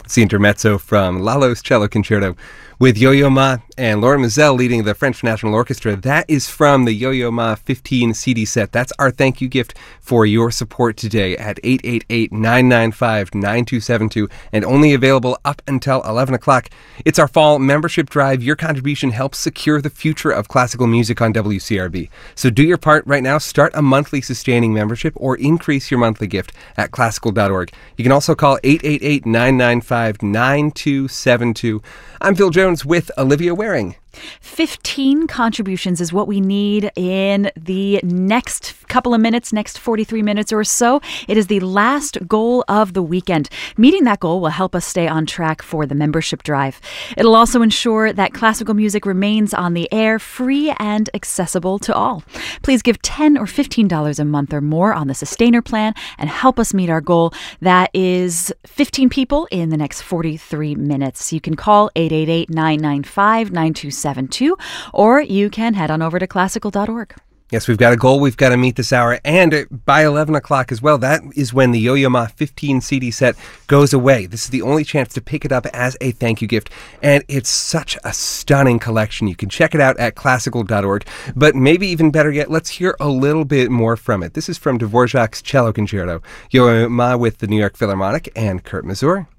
It's the intermezzo from Lalo's Cello Concerto with Yo-Yo Ma and Laura Mizell leading the French National Orchestra. That is from the Yo-Yo Ma 15 CD set. That's our thank you gift for your support today at 888-995-9272 and only available up until 11 o'clock. It's our fall membership drive. Your contribution helps secure the future of classical music on WCRB. So do your part right now. Start a monthly sustaining membership or increase your monthly gift at classical.org. You can also call 888-995-9272. I'm Phil Jones with Olivia Waring. 15 contributions is what we need in the next couple of minutes, next 43 minutes or so. It is the last goal of the weekend. Meeting that goal will help us stay on track for the membership drive. It'll also ensure that classical music remains on the air, free and accessible to all. Please give $10 or $15 a month or more on the Sustainer plan and help us meet our goal. That is 15 people in the next 43 minutes. You can call 888-995-9272. Or you can head on over to classical.org. Yes, we've got a goal we've got to meet this hour, and by 11 o'clock as well. That is when the Yo-Yo Ma 15 CD set goes away. This is the only chance to pick it up as a thank you gift, and it's such a stunning collection. You can check it out at classical.org, but maybe even better yet, let's hear a little bit more from it. This is from Dvorak's Cello Concerto, Yo-Yo Ma with the New York Philharmonic and Kurt Masur.